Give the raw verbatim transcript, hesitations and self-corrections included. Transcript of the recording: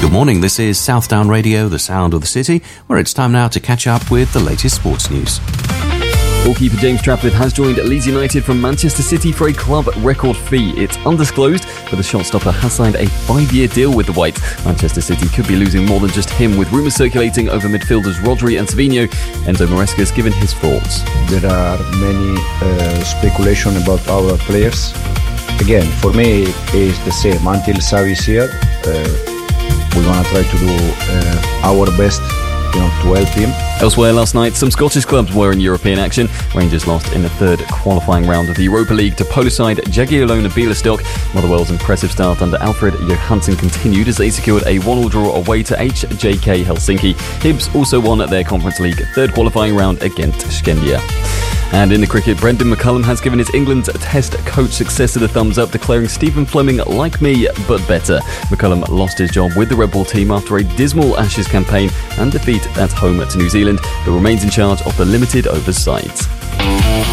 Good morning, this is Southdown Radio, the sound of the city, where it's time now to catch up with the latest sports news. Goalkeeper James Trafford has joined Leeds United from Manchester City for a club record fee. It's undisclosed, but the shot-stopper has signed a five-year deal with the Whites. Manchester City could be losing more than just him, with rumours circulating over midfielders Rodri and Savinho. Enzo Maresca has given his thoughts. There are many uh, speculation about our players. Again, for me, it's the same. Until Xavi is here, uh, we're going to try to do uh, our best, you know, to help him. Elsewhere last night, some Scottish clubs were in European action. Rangers lost in the third qualifying round of the Europa League to Polish side Jagiellona Białystok. Motherwell's impressive start under Alfred Johansson continued as they secured a one-all draw away to H J K Helsinki. Hibs also won at their Conference League third qualifying round against Skendia. And in the cricket, Brendan McCullum has given his England's Test coach successor the thumbs up, declaring Stephen Fleming like me, but better. McCullum lost his job with the Red Bull team after a dismal Ashes campaign and defeat at home to New Zealand, but remains in charge of the limited overs sides.